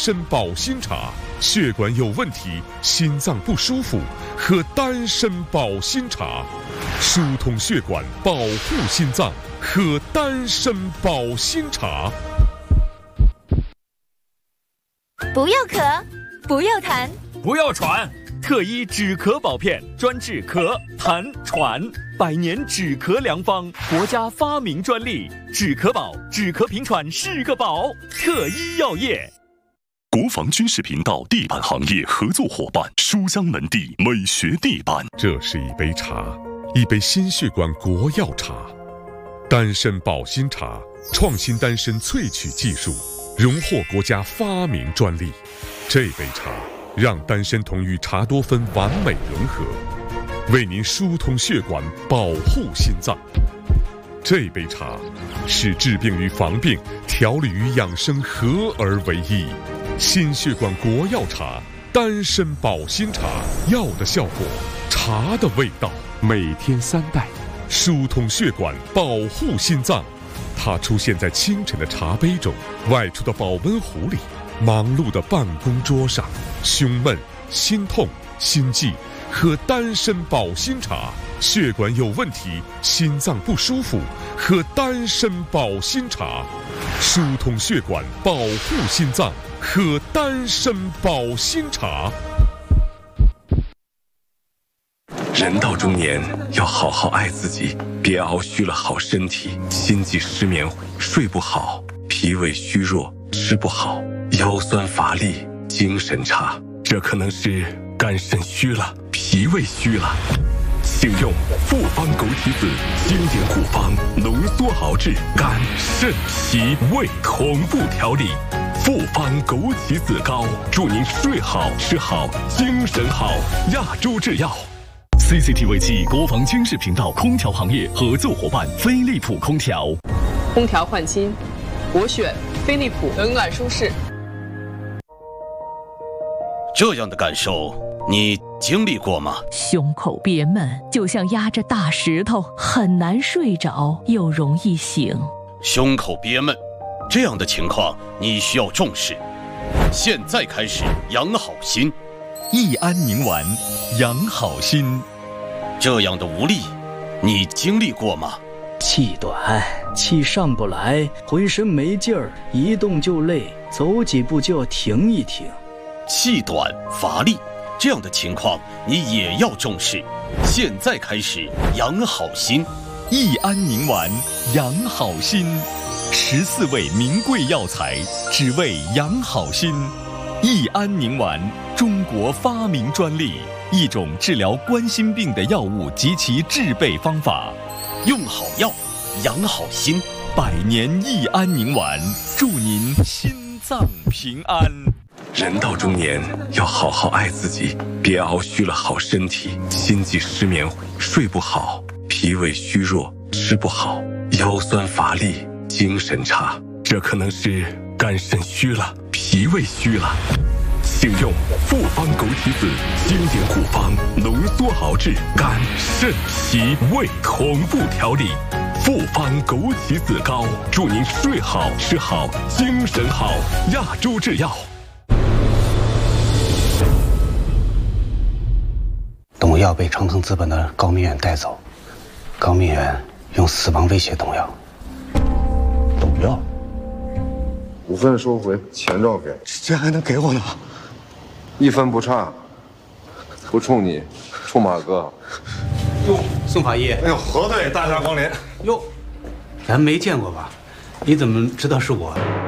参保心茶，血管有问题、心脏不舒服，喝丹参保心茶，疏通血管，保护心脏，喝丹参保心茶。 不要咳，不要痰， 不要喘。特一止咳宝片，专治咳、痰、喘，100年止咳良方，国家发明专利。止咳宝，止咳平喘是个宝。特一药业。 国防军事频道地板行业合作伙伴书香门第美学地板。 这是一杯茶，一杯心血管国药茶，丹参保心茶，创新丹参萃取技术，荣获国家发明专利。这杯茶让丹参酮与茶多酚完美融合，为您疏通血管，保护心脏。这杯茶是治病与防病、调理与养生合而为一。心血管国药茶，丹参保心茶，药的效果，茶的味道。每天3袋，疏通血管，保护心脏。它出现在清晨的茶杯中，外出的保温壶里，忙碌的办公桌上。胸闷、心痛、心悸，喝丹参保心茶；血管有问题、心脏不舒服，喝丹参保心茶。疏通血管，保护心脏，喝丹参保心茶。 人到中年，要好好爱自己，别熬虚了好身体。心悸失眠，睡不好，脾胃虚弱，吃不好，腰酸乏力，精神差，这可能是肝肾虚了，脾胃虚了。请用复方枸杞子经典古方浓缩熬制肝肾脾胃同步调理。复方枸杞子膏，祝您睡好吃好精神好。亚洲制药。CCTV 暨国防军事频道空调行业合作伙伴飞利浦空调。 空调换新，我选飞利浦，冷暖舒适。 这样的感受你经历过吗？ 胸口憋闷，就像压着大石头，很难睡着，又容易醒。 胸口憋闷，这样的情况你需要重视。现在开始养好心， 益安宁丸，养好心。 这样的无力，你经历过吗？ 气短，气上不来，浑身没劲儿，一动就累，走几步就要停一停。 气短乏力，这样的情况你也要重视。现在开始养好心， 益安宁丸，养好心。14味名贵药材，只为养好心。益安宁丸，中国发明专利，一种治疗冠心病的药物及其制备方法。 用好药，养好心。 100年益安宁丸，祝您心脏平安。 人到中年，要好好爱自己，别熬虚了好身体。心悸失眠，睡不好，脾胃虚弱，吃不好，腰酸乏力，精神差，这可能是肝肾虚了，脾胃虚了。请用复方枸杞子经典古方浓缩熬制肝肾脾胃同步调理。复方枸杞子膏，祝您睡好吃好精神好。亚洲制药。 董耀被长腾资本的高明远带走，高明远用死亡威胁董耀。 董耀，5分收回，钱照给。 这还能给我呢 ？1分不差，不冲你，冲马哥。 哟，宋法医， 哎呦，何队大驾光临。 哟，咱没见过吧？你怎么知道是我？